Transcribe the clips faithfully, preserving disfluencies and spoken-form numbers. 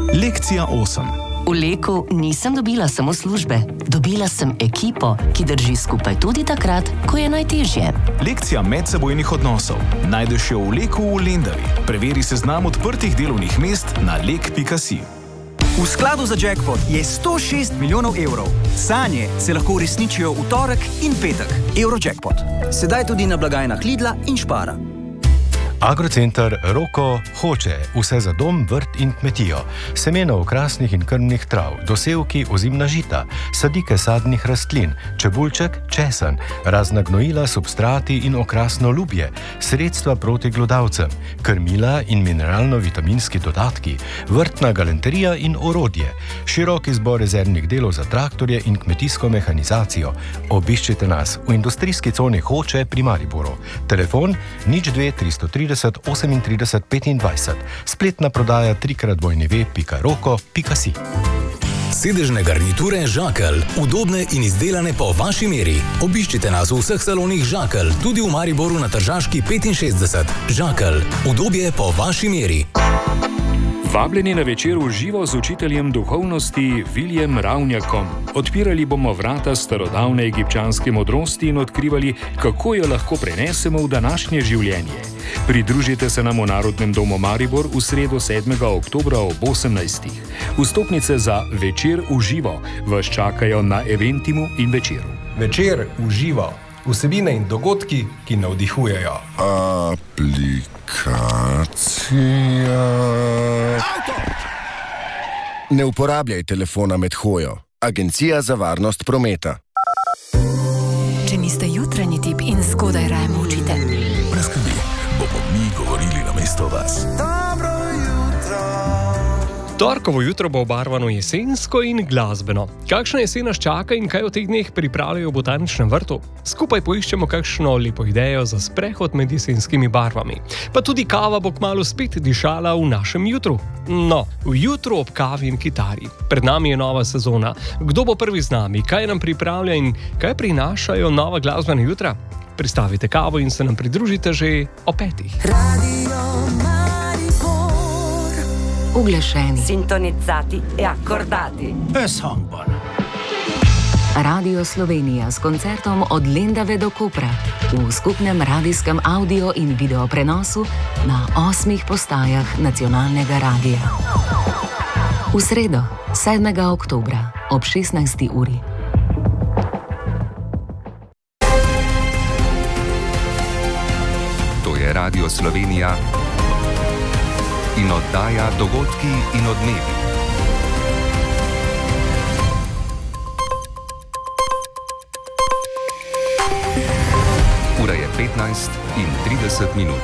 Lekcija osem. V Leku nisem dobila samo službe, dobila sem ekipo, ki drži skupaj tudi takrat, ko je najtežje. Lekcija medsebojnih odnosov. Najdeš jo v Leku v Lendavi. Preveri seznam odprtih delovnih mest na lek pika si. V skladu za jackpot je sto šest milijonov evrov. Sanje se lahko uresničijo v torek in petek. Eurojackpot. Sedaj tudi na blagajnah Lidla in Spara. Agrocenter Roko hoče vse za dom, vrt in kmetijo. Semena okrasnih in krmnih trav, dosevki ozimna žita, sadike sadnih rastlin, čebulček, česen, razna gnojila, substrati in okrasno ljubje, sredstva proti glodavcem, krmila in mineralno-vitaminski dodatki, vrtna galanterija in orodje, širok izbor rezervnih delov za traktorje in kmetijsko mehanizacijo. Obiščite nas v industrijski coni Hoče pri Mariboru. Telefon nič dve tristo trideset osemintrideset petindvajset. Spletna prodaja tri krat dvojni ve pika roko pika si. Sedežne garniture Žakelj, udobne in izdelane po vaši meri. Obiščite nas v vseh salonih Žakelj, tudi v Mariboru na Tržaški petinšestdeset. Žakelj, udobje po vaši meri. Vabljeni na večer v živo z učiteljem duhovnosti Viljem Ravnjakom. Odpirali bomo vrata starodavne egipčanske modrosti in odkrivali, kako jo lahko prenesemo v današnje življenje. Pridružite se nam v Narodnem domu Maribor v sredo sedmega oktobra ob osemnajstih. Vstopnice za večer v živo vas čakajo na Eventimu in Večeru. Večer v živo. Vsebine in dogodki, ki navdihujejo. Aplikacija. Ne uporabljaj telefona med hojo. Agencija za varnost prometa. Če niste jutranji tip in zgodaj raje molčite. Brez skrbi, bomo mi govorili namesto vas. Dobro jutro. Torkovo jutro bo obarvano jesensko in glasbeno. Kakšna jesen nas čaka in kaj v teh dneh pripravljajo v botaničnem vrtu? Skupaj poiščemo kakšno lepo idejo za sprehod med jesenskimi barvami. Pa tudi kava bo kmalu spet dišala v našem jutru. No, v jutru ob kavi in kitari. Pred nami je nova sezona. Kdo bo prvi z nami? Kaj nam pripravlja in kaj prinašajo nova glasbena jutra? Pristavite kavo in se nam pridružite že o petih. Uglašeni, sintonizzati e accordati. E songbuon. Radio Slovenija s koncertom od Lendave do Kopra v skupnem radijskem audio in video prenosu na osmih postajah nacionalnega radija. V sredo, sedmega oktobra ob šestnajsti uri. To je Radio Slovenija in oddaja Dogodki in odmevi. Ura je petnajst in trideset minut.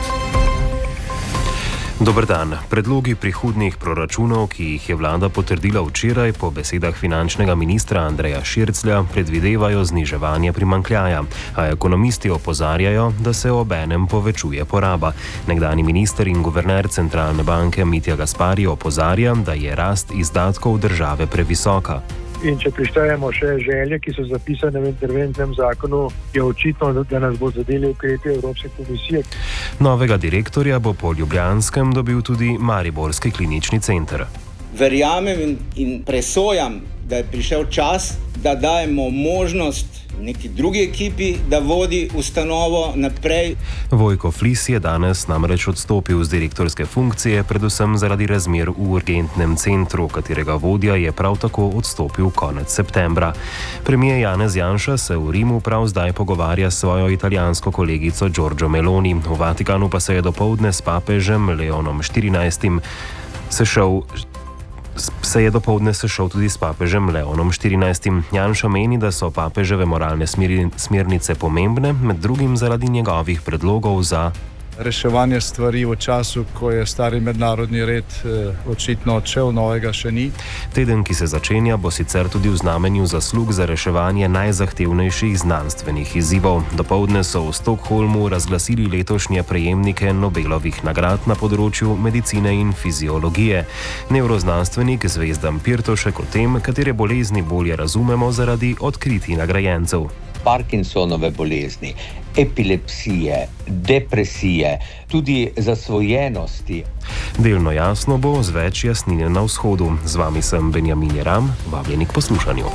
Dober dan. Predlogi prihodnjih proračunov, ki jih je vlada potrdila včeraj, po besedah finančnega ministra Andreja Širclja predvidevajo zniževanje primanjkljaja, a ekonomisti opozarjajo, da se obenem povečuje poraba. Nekdanji minister in guverner centralne banke Mitja Gaspari opozarja, da je rast izdatkov države previsoka. In če prištejemo še želje, ki so zapisane v interventnem zakonu, je očitno, da nas bo zadeli ukrepi Evropske komisije. Novega direktorja bo po Ljubljanskem dobil tudi Mariborski klinični center. Verjamem in, in presojam, da je prišel čas, da dajemo možnost neki drugi ekipi, da vodi ustanovo naprej. Vojko Flis je danes namreč odstopil z direktorske funkcije, predvsem zaradi razmer v urgentnem centru, katerega vodja je prav tako odstopil konec septembra. Premijer Janez Janša se v Rimu prav zdaj pogovarja s svojo italijansko kolegico Giorgio Meloni. V Vatikanu pa se je dopoldne s papežem Leonom štirinajstim sešel se je dopoldne sešel tudi s papežem Leonom štirinajstim. Janša meni, da so papeževe moralne smernice pomembne, med drugim zaradi njegovih predlogov za reševanje stvari v času, ko je stari mednarodni red eh, očitno odšel, novega še ni. Teden, ki se začenja, bo sicer tudi v znamenju zaslug za reševanje najzahtevnejših znanstvenih izzivov. Dopoldne so v Stockholmu razglasili letošnje prejemnike Nobelovih nagrad na področju medicine in fiziologije. Nevroznanstvenik Zvezdan Pirtošek o tem, katere bolezni bolje razumemo zaradi odkritij nagrajencev. Parkinsonove bolezni, epilepsije, depresije, tudi zasvojenosti. Delno jasno bo z več jasnine na vzhodu. Z vami sem Benjamin Jeram, vabljeni k poslušanju.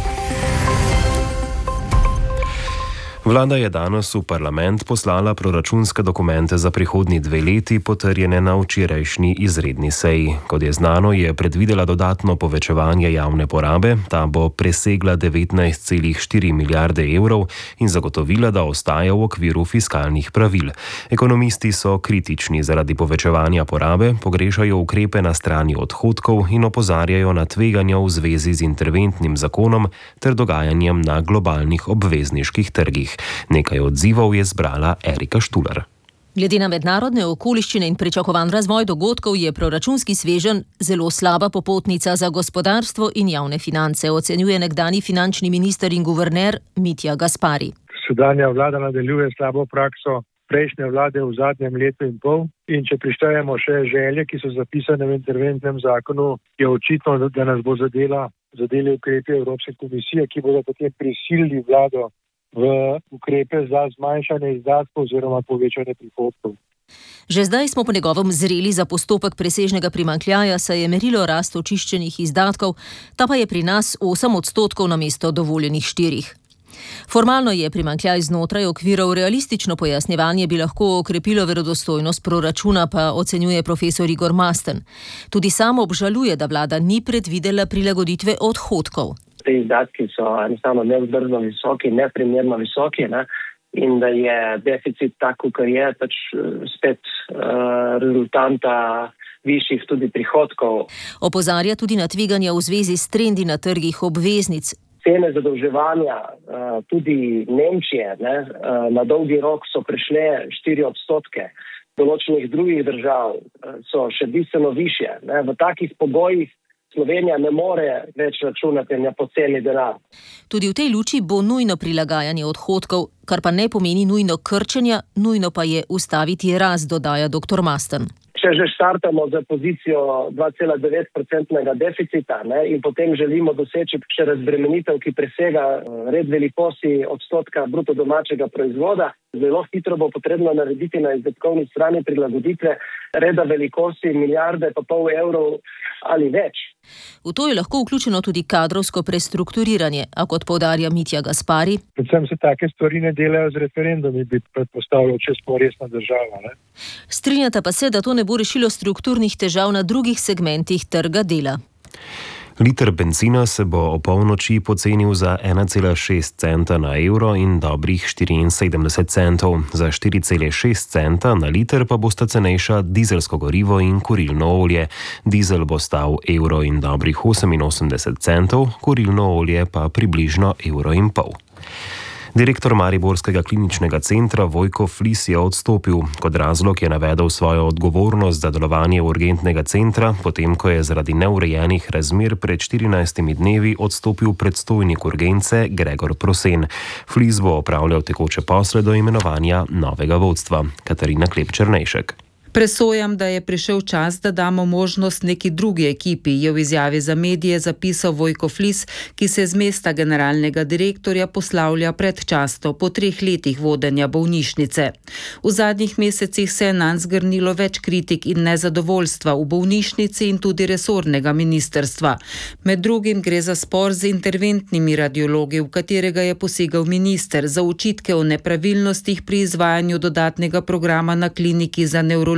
Vlada je danes v parlament poslala proračunske dokumente za prihodnji dve leti, potrjene na včerajšnji izredni seji. Kot je znano, je predvidela dodatno povečevanje javne porabe, ta bo presegla devetnajst celih štiri milijarde evrov in zagotovila, da ostaja v okviru fiskalnih pravil. Ekonomisti so kritični zaradi povečevanja porabe, pogrešajo ukrepe na strani odhodkov in opozarjajo na tveganja v zvezi z interventnim zakonom ter dogajanjem na globalnih obvezniških trgih. Nekaj odzivov je zbrala Erika Štular. Glede na mednarodne okoliščine in pričakovan razvoj dogodkov je proračunski sveženj zelo slaba popotnica za gospodarstvo in javne finance, ocenjuje nekdanji finančni minister in guverner Mitja Gaspari. Sedanja vlada nadaljuje slabo prakso prejšnje vlade v zadnjem letu in pol in če prištejemo še želje, ki so zapisane v interventnem zakonu, je očitno, da nas bo zadela, zadeli ukrepi Evropske komisije, ki bodo potem prisilili vlado v ukrepe za zmanjšanje izdatkov oziroma povečanje prihodkov. Že zdaj smo po njegovem zreli za postopek presežnega primanjkljaja, saj je merilo rast očiščenih izdatkov, ta pa je pri nas osem odstotkov namesto dovoljenih štirih. Formalno je primanjkljaj znotraj okvirov, realistično pojasnjevanje bi lahko okrepilo verodostojnost proračuna, pa ocenjuje profesor Igor Masten. Tudi sam obžaluje, da vlada ni predvidela prilagoditve odhodkov. Te izdatki so enostavno nevzdržno visoki, neprimerno visoki, ne? In da je deficit tako, kar je, pač spet uh, rezultanta višjih tudi prihodkov. Opozarja tudi na tveganja v zvezi s trendi na trgih obveznic. Cene zadolževanja, uh, tudi Nemčije, ne, uh, na dolgi rok so prešle štiri odstotke. Določenih drugih držav uh, so še bistveno višje. Ne? V takih pogojih Slovenija ne more več računati na poceni denar. Tudi v tej luči bo nujno prilagajanje odhodkov, kar pa ne pomeni nujno krčenja, nujno pa je ustaviti rast, dodaja doktor Masten. Če že štartamo za pozicijo dva cela devet procentnega deficita, ne, in potem želimo doseči še razbremenitev, ki presega red velikosti odstotka bruto domačega proizvoda, zelo hitro bo potrebno narediti na izdatkovni strani prilagoditve reda velikosti milijarde pa pol evrov ali več. V to je lahko vključeno tudi kadrovsko prestrukturiranje, a kot poudarja Mitja Gaspari. Predvsem se take stvari ne delajo z referendumi, bi predpostavljal, če smo resna država. Ne? Strinjata pa se, da to ne bo rešilo strukturnih težav na drugih segmentih trga dela. Liter bencina se bo o polnoči pocenil za ena cela šest centa na evro in dobrih štiriinsedemdeset centov. Za štiri cela šest centa na liter pa bosta cenejša dizelsko gorivo in kurilno olje. Dizel bo stal evro in dobrih oseminosemdeset centov, kurilno olje pa približno evro in pol. Direktor Mariborskega kliničnega centra Vojko Flis je odstopil. Kot razlog je navedel svojo odgovornost za delovanje urgentnega centra, potem ko je zaradi neurejenih razmer pred štirinajstimi dnevi odstopil predstojnik urgence Gregor Prosen. Flis bo opravljal tekoče posle do imenovanja novega vodstva. Katarina Klep-Černejšek. Presojam, da je prišel čas, da damo možnost neki drugi ekipi, je v izjavi za medije zapisal Vojko Flis, ki se z mesta generalnega direktorja poslavlja predčasno po treh letih vodenja bolnišnice. V zadnjih mesecih se je nanj zgrnilo več kritik in nezadovoljstva v bolnišnici in tudi resornega ministrstva. Med drugim gre za spor z interventnimi radiologi, v katerega je posegal minister za očitke o nepravilnostih pri izvajanju dodatnega programa na kliniki za nevrologijo.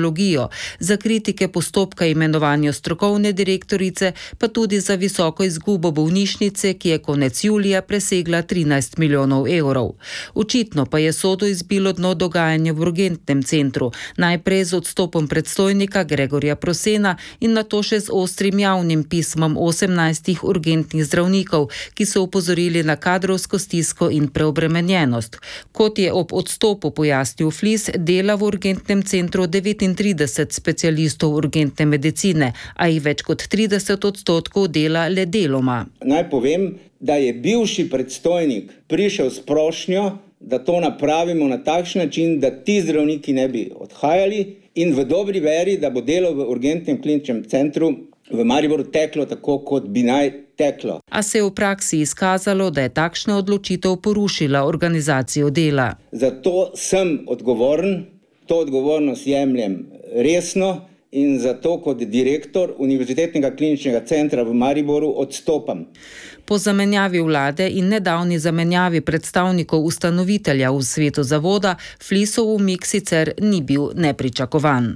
Za kritike postopka imenovanja strokovne direktorice, pa tudi za visoko izgubo bolnišnice, ki je konec julija presegla trinajst milijonov evrov. Očitno pa je sodu izbilo dno dogajanja v urgentnem centru, najprej z odstopom predstojnika Gregorja Prosena in nato še z ostrim javnim pismom osemnajstih urgentnih zdravnikov, ki so upozorili na kadrovsko stisko in preobremenjenost. Kot je ob odstopu pojasnil Flis, dela v urgentnem centru devetintrideset specialistov urgentne medicine, a jih več kot trideset odstotkov dela le deloma. Naj povem, da je bivši predstojnik prišel s prošnjo, da to napravimo na takšen način, da ti zdravniki ne bi odhajali in v dobri veri, da bo delo v urgentnem kliničnem centru v Mariboru teklo tako, kot bi naj teklo. A se je v praksi izkazalo, da je takšna odločitev porušila organizacijo dela. Zato sem odgovoren, to odgovornost jemljem resno in zato kot direktor Univerzitetnega kliničnega centra v Mariboru odstopam. Po zamenjavi vlade in nedavni zamenjavi predstavnikov ustanovitelja v svetu zavoda, Flisov umik sicer ni bil nepričakovan.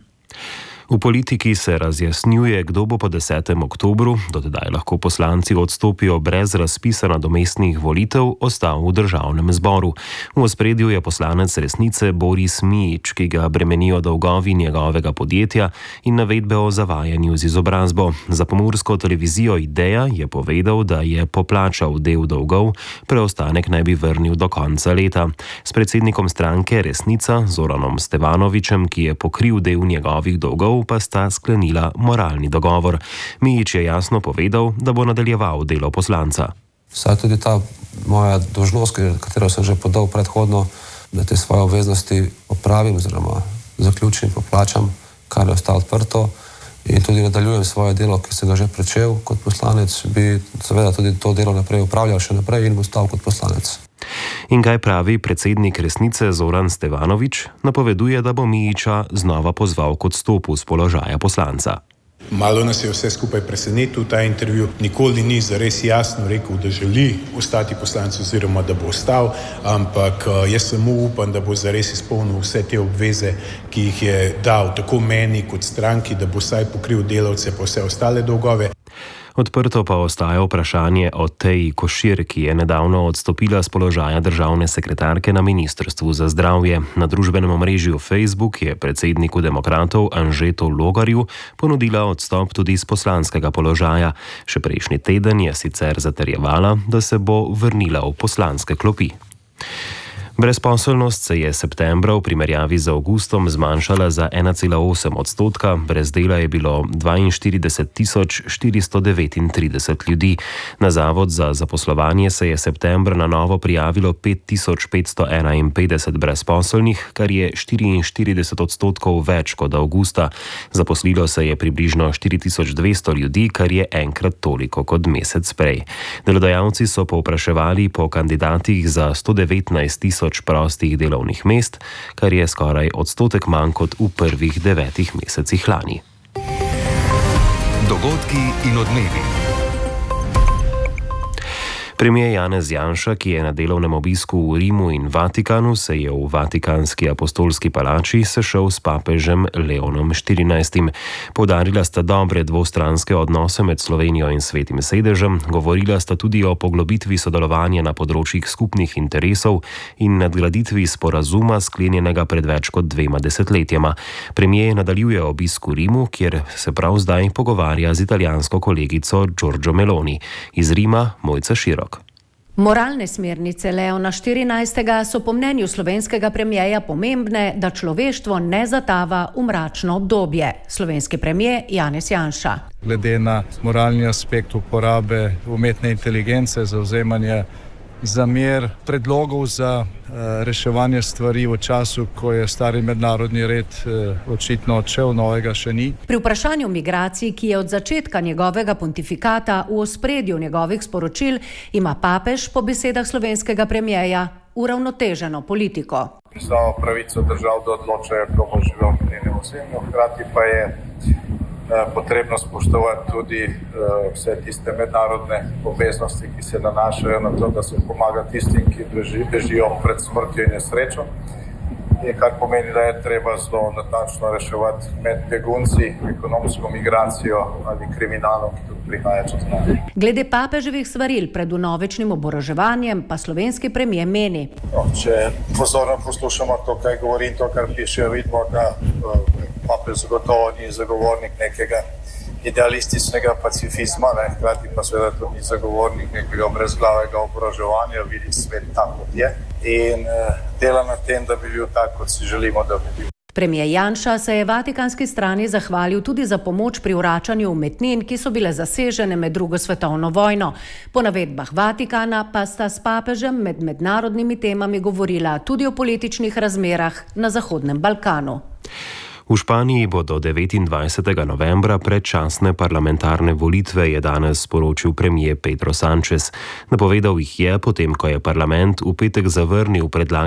V politiki se razjasnjuje, kdo bo po desetem oktobru, do tedaj lahko poslanci odstopijo brez razpisa nadomestnih volitev, ostal v državnem zboru. V ospredju je poslanec Resnice Boris Mijić, ki ga bremenijo dolgovi njegovega podjetja in navedbe o zavajanju z izobrazbo. Za pomursko televizijo Ideja je povedal, da je poplačal del dolgov, preostanek naj bi vrnil do konca leta. S predsednikom stranke Resnica, Zoranom Stevanovićem, ki je pokril del njegovih dolgov, pa sta sklenila moralni dogovor. Mijić je jasno povedal, da bo nadaljeval delo poslanca. Saj tudi ta moja dolžnost, katero sem že podal predhodno, da te svoje obveznosti opravim oziroma zaključim, poplačam, kar je ostalo odprto in tudi nadaljujem svoje delo, ki sem ga že pričel kot poslanec, bi seveda tudi to delo naprej upravljal še naprej in ostal kot poslanec. In kaj pravi predsednik Resnice Zoran Stevanović? Napoveduje, da bo Mijića znova pozval k odstopu z položaja poslanca. Malo nas je vse skupaj presenetil ta intervju. Nikoli ni zares jasno rekel, da želi ostati poslanec oziroma da bo ostal, ampak jaz samo upam, da bo zares izpolnil vse te obveze, ki jih je dal tako meni kot stranki, da bo vsaj pokril delavce pa vse ostale dolgove. Odprto pa ostaja vprašanje o Teji Košir, ki je nedavno odstopila z položaja državne sekretarke na Ministrstvu za zdravje. Na družbenem omrežju Facebook je predsedniku demokratov Anžetu Logarju ponudila odstop tudi z poslanskega položaja. Še prejšnji teden je sicer zatrjevala, da se bo vrnila v poslanske klopi. Brezposelnost se je septembra v primerjavi z avgustom zmanjšala za ena cela osem odstotka, brez dela je bilo dvainštirideset tisoč štiristo devetintrideset ljudi. Na Zavod za zaposlovanje se je septembra na novo prijavilo pet tisoč petsto enainpetdeset brezposelnih, kar je štiriinštirideset odstotkov več kot avgusta. Zaposlilo se je približno štiri tisoč dvesto ljudi, kar je enkrat toliko kot mesec prej. Delodajalci so povpraševali po kandidatih za sto devetnajst tisoč prostih delovnih mest, kar je skoraj odstotek manj kot v prvih devetih mesecih lani. Dogodki in odmevi. Premier Janez Janša, ki je na delovnem obisku v Rimu in Vatikanu, se je v Vatikanski apostolski palači sešel s papežem Leonom štirinajstim. Poudarila sta dobre dvostranske odnose med Slovenijo in Svetim sedežem, govorila sta tudi o poglobitvi sodelovanja na področjih skupnih interesov in nadgraditvi sporazuma sklenjenega pred več kot dvema desetletjema. Premier nadaljuje obisk v Rimu, kjer se prav zdaj pogovarja z italijansko kolegico Giorgio Meloni. Iz Rima Mojca Širok. Moralne smernice Leona štirinajstega so po mnenju slovenskega premierja pomembne, da človeštvo ne zatava v mračno obdobje. Slovenski premier Janez Janša. Glede na moralni aspekt uporabe umetne inteligence, zavzemanje za mir, predlogov za uh, reševanje stvari v času, ko je stari mednarodni red uh, očitno odšel, novega še ni. Pri vprašanju migracij, ki je od začetka njegovega pontifikata v ospredju njegovih sporočil, ima papež po besedah slovenskega premierja uravnoteženo politiko. Priznamo pravico držav, da odločajo, kdo bo živel v njenem ozemlju, hkrati pa je potrebno spoštovati tudi uh, vse tiste mednarodne obveznosti, ki se nanašajo na to, da se pomaga tistim, ki beži, bežijo pred smrtjo in nesrečo. In kar pomeni, da je treba zelo natančno reševati med begunci, ekonomsko migracijo ali kriminalom, ki tudi prihaja čez nami. Glede papeževih svaril pred vnovečnim oboroževanjem pa slovenski premier meni. No, če pozorno poslušamo to, kaj govori in to, kar piše, vidimo, da uh, papež zagotovo ni zagovornik nekega idealističnega pacifizma, ne, hkrati pa seveda tudi ni zagovornik nekega brezglavega oboroževanja, vidi svet tako, kot je in uh, dela na tem, da bi bil tak, kot si želimo, da bi bil. Premier Janša se je vatikanski strani zahvalil tudi za pomoč pri vračanju umetnin, ki so bile zasežene med drugo svetovno vojno. Po navedbah Vatikana pa sta s papežem med mednarodnimi temami govorila tudi o političnih razmerah na Zahodnem Balkanu. V Španiji bodo devetindvajsetega novembra predčasne parlamentarne volitve, je danes sporočil premier Pedro Sánchez. Napovedal jih je, potem ko je parlament v petek zavrnil predlagane